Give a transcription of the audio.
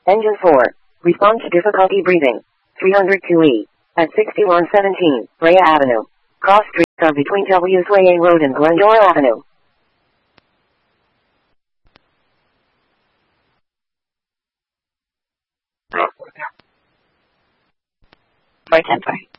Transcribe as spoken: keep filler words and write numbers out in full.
Engine four. Response to difficulty breathing. three hundred two E. At sixty-one seventeen, Brea Avenue. Cross streets are between W Sway Road and Glendora Avenue. Four ten four.